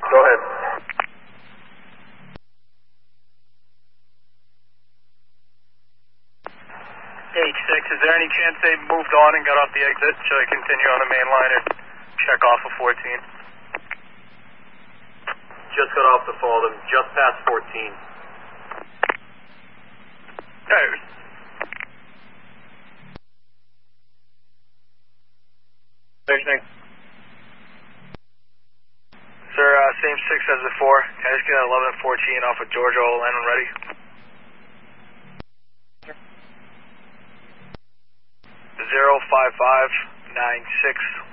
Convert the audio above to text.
Go ahead. H6, is there any chance they moved on and got off the exit? Should I continue on the main line or check off of 14? Just got off the phone, I'm just past 14. Hey. Stationing. Sir, same 6 as before. Can I just get 11 and 14 off of Georgia, land when ready? 05596.